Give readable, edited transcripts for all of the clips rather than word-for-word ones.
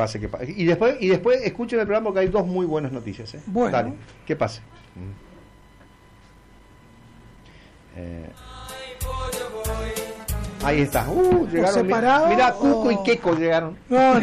Pase que pase. Y después escuchen el programa porque hay dos muy buenas noticias. Bueno. Dale, que pase. Ahí está. Llegaron. Mira, Cuco y Queco llegaron. No.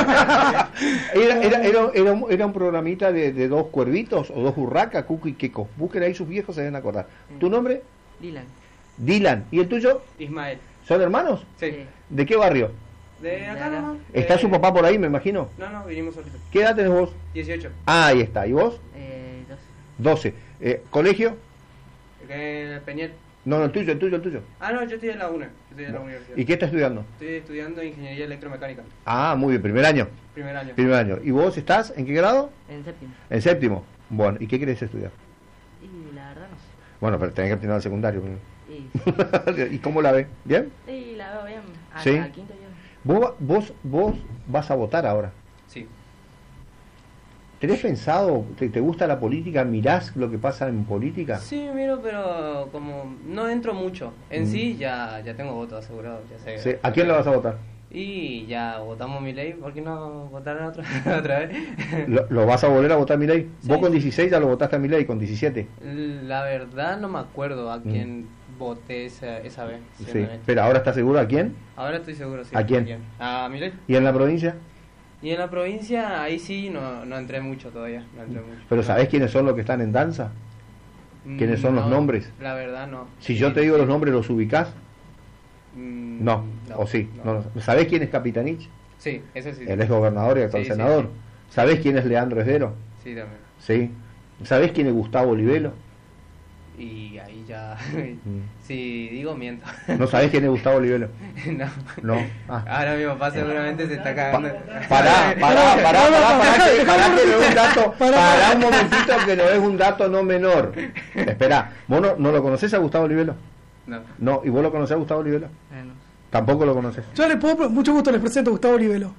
Era un programita de dos cuervitos o dos burracas, Cuco y Queco. Busquen ahí, sus viejos se deben acordar. ¿Tu nombre? Dylan. ¿Y el tuyo? Ismael. ¿Son hermanos? Sí. ¿De qué barrio? De acá nomás. ¿Está su papá por ahí, me imagino? No, vinimos solitos. ¿Qué edad tenés vos? 18. Ahí está. ¿Y vos? 12. ¿Colegio? Peñel. No, el tuyo. No, yo estoy en la UNA. Estoy en la universidad. ¿Y qué estás estudiando? Estoy estudiando ingeniería electromecánica. Muy bien, primer año. Primer año. ¿Y vos estás en qué grado? En séptimo. En séptimo. Bueno, ¿y qué querés estudiar? Y la verdad no sé. Bueno, pero tenés que terminar el secundario. Y ¿Y cómo la ves? ¿Bien? sí, la veo bien. ¿Sí? Al quinto yo. ¿Vos vas a votar ahora? Sí. ¿Tenés pensado, te gusta la política, mirás lo que pasa en política? Sí, miro, pero como no entro mucho. En sí ya tengo voto asegurado, ya sé. Sí. ¿A quién le vas a votar? Y ya votamos Milei, ¿por qué no votaron otra vez? ¿Lo vas a volver a votar a Milei? Sí. Vos con 16 ya lo votaste a Milei, con 17. La verdad no me acuerdo a quién voté esa vez. Sí, pero ahora estás seguro a quién? Ahora estoy seguro, sí. ¿A quién? A Milei. ¿Y en la provincia? Y en la provincia, ahí sí no entré mucho todavía. ¿Pero sabés quiénes son los que están en danza? ¿Quiénes son los nombres? La verdad no. Si yo te digo los nombres, ¿los ubicás? No. ¿O sí? No. ¿Sabés quién es Capitanich? Sí, ese sí. Él es gobernador y actual senador. Sí. ¿Sabés quién es Leandro Esdero? Sí, también. Sí. ¿Sabés quién es Gustavo Olivelo? Y ahí ya... Si digo, miento. ¿No sabés quién es Gustavo Olivelo? No. Ahora mi papá seguramente se está cagando. Pará, que no es un dato. Pará un momentito que no es un dato no menor. Esperá, ¿vos no lo conocés a Gustavo Olivelo? No. ¿Y vos lo conocés a Gustavo Olivelo? No. Tampoco lo conocés. Yo mucho gusto les presento a Gustavo Olivelo.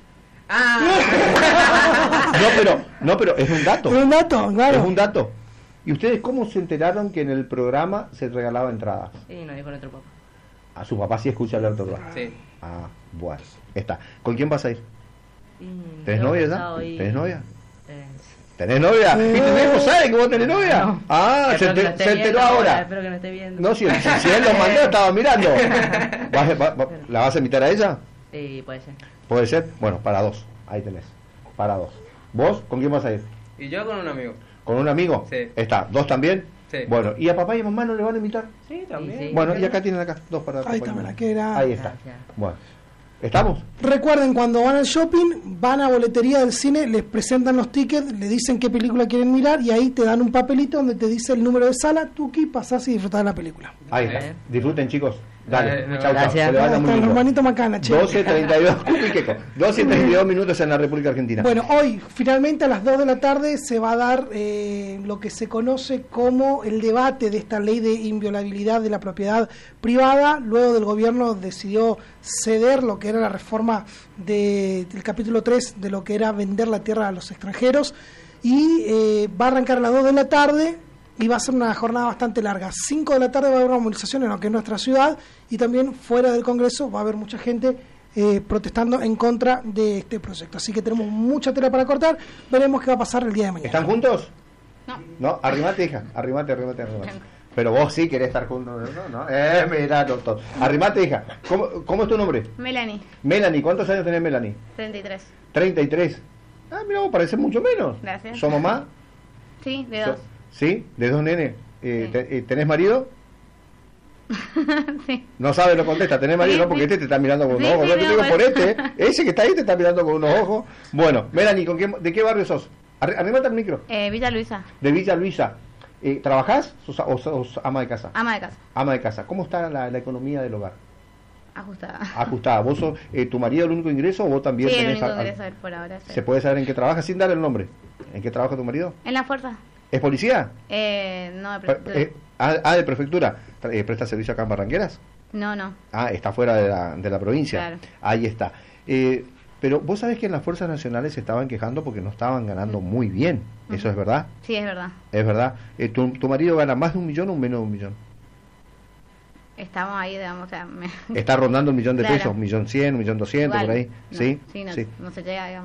No, pero es un dato. Es un dato, claro. Es un dato. ¿Y ustedes cómo se enteraron que en el programa se regalaba entradas? Sí, nos dijo nuestro papá. A su papá sí escucha hablar todo. Sí. Bueno. Está. ¿Con quién vas a ir? ¿Tenés novia ya? ¿Tenés novia? ¿Tenés novia? Sí. ¿Y tenés, vos sabés que vos tenés novia? No. Se enteró ahora. Espero que no esté viendo. No, si él lo mandó, estaba mirando. ¿La vas a invitar a ella? Sí, puede ser. ¿Puede ser? Bueno, para dos. Ahí tenés. Para dos. ¿Vos con quién vas a ir? Y yo con un amigo. ¿Con un amigo? Sí. ¿Está? ¿Dos también? Sí. Bueno, ¿y a papá y a mamá no le van a invitar? Sí, también. Sí. Bueno, y acá tienen dos para Ahí está, mira, que era. Ahí está. Gracias. Bueno, ¿estamos? Recuerden, cuando van al shopping, van a boletería del cine, les presentan los tickets, le dicen qué película quieren mirar y ahí te dan un papelito donde te dice el número de sala, tú aquí pasás y disfrutás de la película. Ahí está. Disfruten, chicos. Dale, chau, gracias. que le vaya muy Hasta el lindo. hermanito Macana, che. 12:32 12:32 minutos en la República Argentina. Bueno, hoy, finalmente a las 2 de la tarde, se va a dar lo que se conoce como el debate de esta ley de inviolabilidad de la propiedad privada. Luego del gobierno decidió ceder lo que era la reforma del capítulo 3 de lo que era vender la tierra a los extranjeros. Y va a arrancar a las 2 de la tarde. Y va a ser una jornada bastante larga. 5 de la tarde va a haber una movilización en lo que es nuestra ciudad y también fuera del Congreso va a haber mucha gente protestando en contra de este proyecto. Así que tenemos mucha tela para cortar. Veremos qué va a pasar el día de mañana. ¿Están juntos? No. No, arrimate, hija. Arrimate. Pero vos sí querés estar juntos. No. Mirá, doctor. Arrimate, hija. ¿Cómo es tu nombre? Melanie, ¿cuántos años tenés, Melanie? 33. 33. Mira, vos parecés mucho menos. Gracias. ¿Sos mamá? Sí, de 2. ¿Sí? ¿De 2 nenes? Sí. ¿Tenés marido? Sí. No sabe, no contesta. ¿Tenés marido? Sí, No, porque sí. te está mirando con unos Sí, ojos. sí, No te veo, digo por pues. ese que está ahí te está mirando con unos ojos. Bueno, Melanie, ¿de qué barrio sos? Arrímate el micro. Villa Luisa. De Villa Luisa. ¿Trabajás o sos ama de casa? Ama de casa. Ama de casa. ¿Cómo está la economía del hogar? Ajustada. Ajustada. ¿Vos sos tu marido el único ingreso o vos también Sí, el tenés... único ingreso de él por ahora. Sí. ¿Se puede saber en qué trabaja sin dar el nombre? ¿En qué trabaja tu marido? ¿En la fuerza? ¿Es policía? No, de prefectura. De prefectura. ¿Presta servicio acá en Barranqueras? No. Está fuera de la provincia. Claro. Ahí está. Pero vos sabés que en las fuerzas nacionales se estaban quejando porque no estaban ganando muy bien. ¿Eso es verdad? Sí, es verdad. Es verdad. ¿Tu marido gana más de 1 millón o menos de 1 millón? Estamos ahí, digamos, o sea... Está rondando 1 millón de Claro. pesos, 1.100.000, 1.200.000, por ahí. No, ¿Sí? sí, no se llega, digamos.